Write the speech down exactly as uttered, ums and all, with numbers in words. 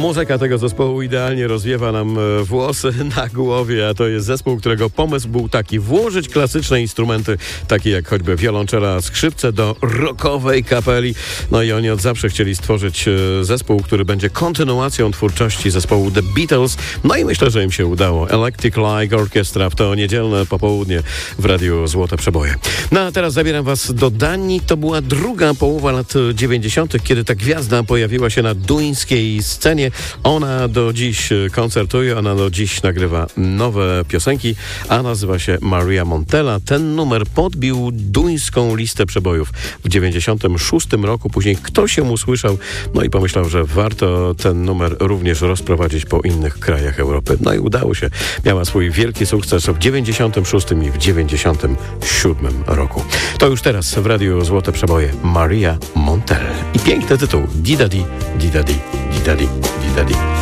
Muzyka tego zespołu idealnie rozwiewa nam włosy na głowie, a to jest zespół, którego pomysł był taki: włożyć klasyczne instrumenty, takie jak choćby wiolonczela, skrzypce, do rockowej kapeli. No i oni od zawsze chcieli stworzyć zespół, który będzie kontynuacją twórczości zespołu The Beatles. No i myślę, że im się udało. Electric Light Orchestra w to niedzielne popołudnie w Radiu Złote Przeboje. No a teraz zabieram was do Danii. To była druga połowa lat dziewięćdziesiątych, kiedy ta gwiazda pojawiła się na duńskiej scenie. Ona do dziś koncertuje, ona do dziś nagrywa nowe piosenki, a nazywa się Maria Montella. Ten numer podbił duńską listę przebojów w dziewięćdziesiątym szóstym roku. Później ktoś ją usłyszał, no i pomyślał, że warto ten numer również rozprowadzić po innych krajach Europy. No i udało się. Miała swój wielki sukces w dziewięćdziesiątym szóstym i w dziewięćdziesiątym siódmym roku. To już teraz w Radiu Złote Przeboje Maria Montella. I piękny tytuł: Di-da-di, di-da-di, di-da-di, di-da-di.